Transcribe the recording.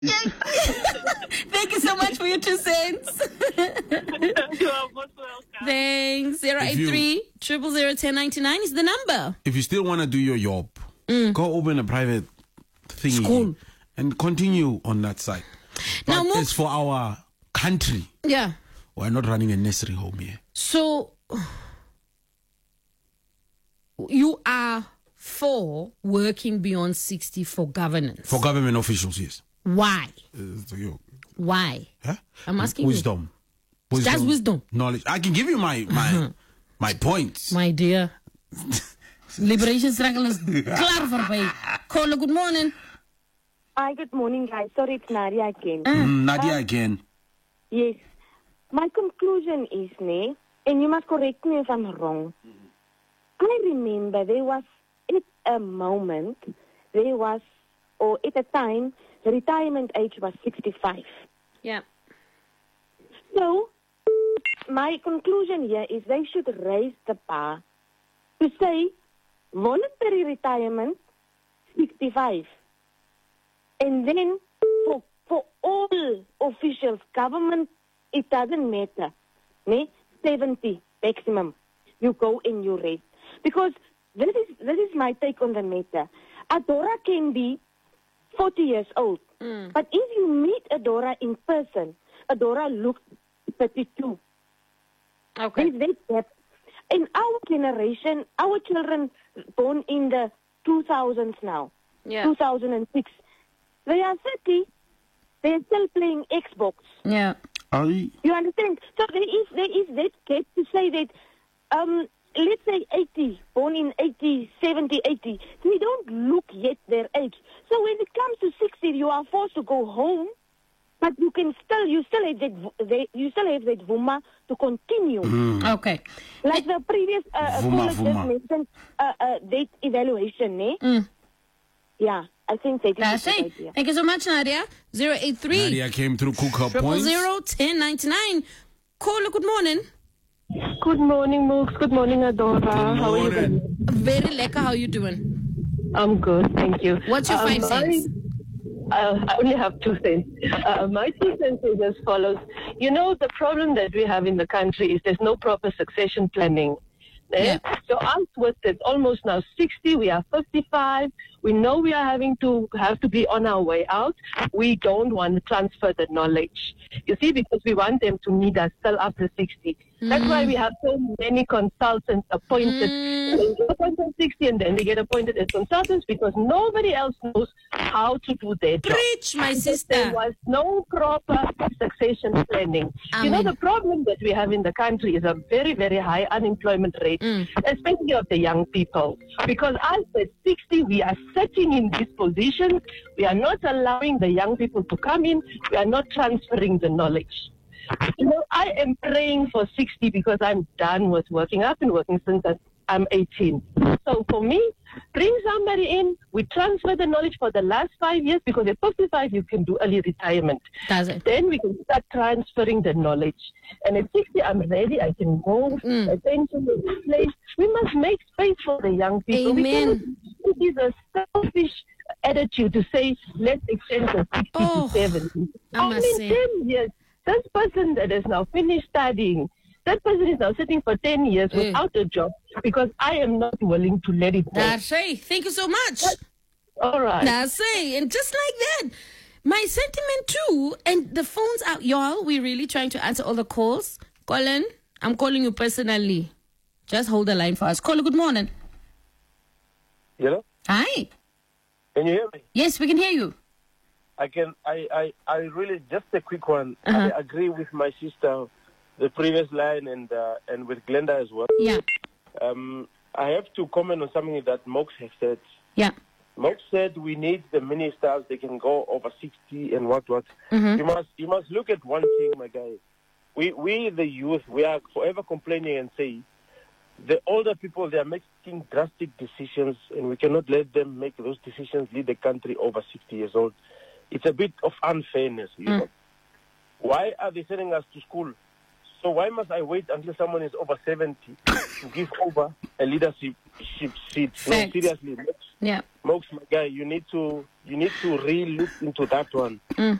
Thank you so much for your 2 cents. You are most welcome. Thanks. 083 000 1099 is the number. If you still want to do your job, go open a private thingy School. and continue on that side. Now, But as for our country, Yeah. we're not running a nursery home here. So, you are for working beyond 60 for governance. For government officials, yes. Why? So you- Why? huh? I'm asking wisdom. That's wisdom. Knowledge. I can give you my points. My dear. Liberation struggle is klaar voorbij. Kola, good morning. Hi, good morning, guys. Sorry, it's Nadia again. Nadia again. Yes. My conclusion is, and you must correct me if I'm wrong. I remember there was, at a moment, or at a time, the retirement age was 65. Yeah. So, my conclusion here is they should raise the bar to say voluntary retirement, 65. And then for all officials, government, it doesn't matter. 70 maximum. You go and you rest. Because this is my take on the matter. Adora can be 40 years old. But if you meet Adora in person, Adora looks 32. Okay. There's that gap. In our generation, our children born in the 2000s now, Yeah. 2006, they are 30. They're still playing Xbox. Yeah. You understand? So there is that gap to say that, let's say 80, born in 80, 70, 80, they don't look yet their age. So when it comes to 60, you are forced to go home, but you still have that vuma to continue. Okay. Like the previous caller just mentioned, date evaluation, Yeah, I think that is a good idea. Thank you so much, Nadia. 083 Nadia came through, cook her 000 points. 1099. Caller, good morning. Good morning, Mooks. Good morning, Adora. How are you doing? Very lekker. How you doing? I'm good, thank you. What's your 5 cents? I only have 2 cents. My 2 cents is as follows. You know, the problem that we have in the country is there's no proper succession planning. Yeah. So us with it, almost now 60, we are 55. We know we are have to be on our way out. We don't want to transfer the knowledge. You see, because we want them to meet us still after 60. That's why we have so many consultants appointed. They get appointed at 60 and then they get appointed as consultants because nobody else knows how to do their job. Preach, my sister. There was no proper succession planning. You know, the problem that we have in the country is a very, very high unemployment rate, especially of the young people. Because us at 60, we are sitting in these positions. We are not allowing the young people to come in. We are not transferring the knowledge. You know, I am praying for 60 because I'm done with working. I've been working since I'm 18. So for me, bring somebody in. We transfer the knowledge for the last 5 years because at 55 you can do early retirement. Does it? Then we can start transferring the knowledge. And at 60, I'm ready. I can go. Attention is in place. We must make space for the young people. Amen. It is a selfish attitude to say, let's extend the 60 to 70. I must say. 10 years. This person that has now finished studying, that person is now sitting for 10 years without a job because I am not willing to let it go. That's right. Thank you so much. All right. That's it. And just like that, my sentiment too, and the phones out, y'all, we're really trying to answer all the calls. Colin, I'm calling you personally. Just hold the line for us. Caller, good morning. Hello? Hi. Can you hear me? Yes, we can hear you. I really, just a quick one. I agree with my sister, the previous line, and with Glenda as well. Yeah. I have to comment on something that Mox has said. Yeah. Mox said we need the ministers, they can go over 60 and what. You must look at one thing, my guy. We the youth, we are forever complaining and say, the older people, they are making drastic decisions, and we cannot let them make those decisions, lead the country over 60 years old. It's a bit of unfairness, you know. Why are they sending us to school? So why must I wait until someone is over 70 to give over a leadership seat? No, seriously, Yeah. Mokes, my guy, you need to really look into that one.